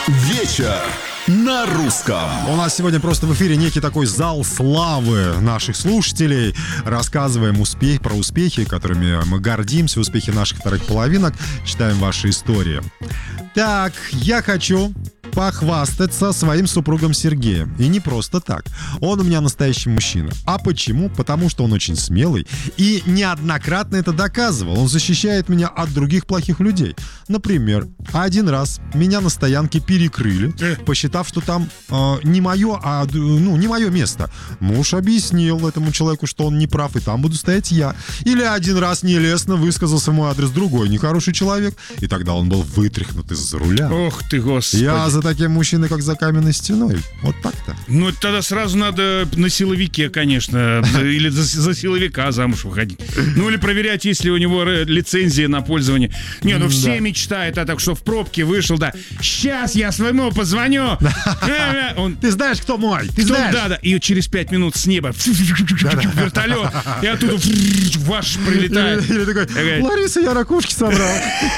Вечер на русском. У нас сегодня просто в эфире некий такой зал славы наших слушателей. Рассказываем про успехи, которыми мы гордимся, успехи наших вторых половинок. Читаем ваши истории. Так, я хочу похвастаться своим супругом Сергеем. И не просто так. Он у меня настоящий мужчина. А почему? Потому что он очень смелый и неоднократно это доказывал. Он защищает меня от других плохих людей. Например, один раз меня на стоянке перекрыли, посчитав, что там не мое место. Муж объяснил этому человеку, что он не прав, и там буду стоять я. Или один раз нелестно высказался в мой адрес другой нехороший человек, и тогда он был вытряхнут из-за руля. Ох ты, господи. Я за таким мужчиной, как за каменной стеной. Вот так-то. Ну, тогда сразу надо на силовике, конечно, или за силовика замуж выходить. Ну, или проверять, есть ли у него лицензия на пользование. Не, ну все мечтают, а так что в пробке вышел, да. Сейчас я своему позвоню. Ты знаешь, кто мой? Ты знаешь? Да. И через 5 минут с неба вертолет, и оттуда ваш прилетает. Или такой: Лариса, я ракушки собрал.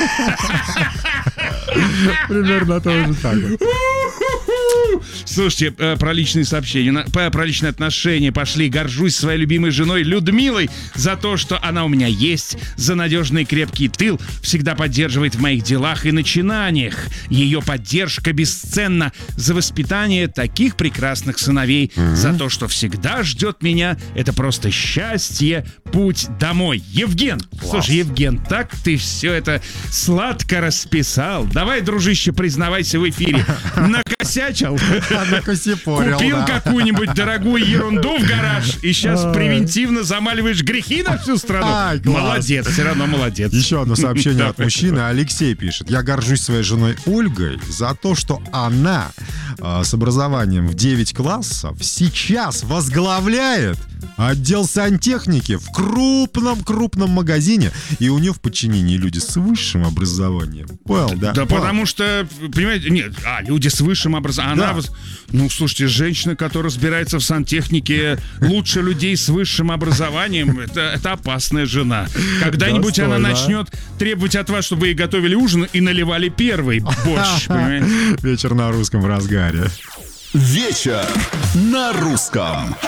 Примерно то же самое. Слушайте, про личные сообщения, про личные отношения пошли. Горжусь своей любимой женой Людмилой за то, что она у меня есть, за надежный крепкий тыл, всегда поддерживает в моих делах и начинаниях. Ее поддержка бесценна, за воспитание таких прекрасных сыновей, за то, что всегда ждет меня. Это просто счастье, путь домой. Евген! Класс. Слушай, Евген, так ты все это сладко расписал. Давай, дружище, признавайся в эфире. Накосячил? Купил какую-нибудь дорогую ерунду в гараж и сейчас превентивно замаливаешь грехи на всю страну. Молодец, все равно молодец. Еще одно сообщение от мужчины. Алексей пишет: я горжусь своей женой Ольгой за то, что она с образованием в 9 классов сейчас возглавляет отдел сантехники в крупном магазине, и у нее в подчинении люди с высшим образованием. Понял, да? Да, потому что, понимаете, нет, люди с высшим образованием. Да. Она, ну, слушайте, женщина, которая разбирается в сантехнике лучше людей с высшим образованием, это опасная жена. Когда-нибудь Достойно. она начнет требовать от вас, чтобы ей готовили ужин и наливали первый борщ, понимаете? Вечер на русском в разгаре. Вечер на русском.